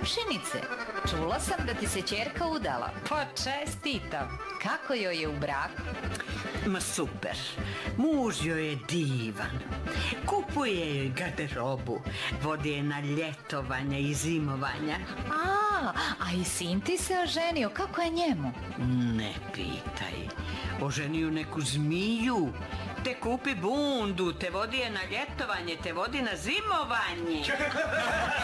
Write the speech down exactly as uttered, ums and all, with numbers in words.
komšinice. Čula sam da ti se ćerka udala. Pa čestitam. Kako joj je u braku? Ma super. Muž joj je divan. Kupuje joj garderobu. Vodi je na ljetovanja i zimovanja. A, a i sin ti se oženio. Kako je njemu? Ne pitaj. Oženio neku zmiju. Te kupi bundu, te vodi je na ljetovanje, te vodi na zimovanje.